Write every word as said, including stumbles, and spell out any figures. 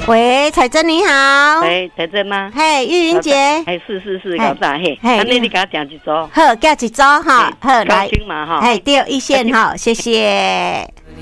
喂，彩珍你好。 喂，彩珍吗？ 嘿，玉英姐。 哎，是是是，老大嘿。 嘿， 那你给他讲几招？ 好，讲一招哈。好， 来。高兴嘛哈。 嘿，对，一线哈，谢谢。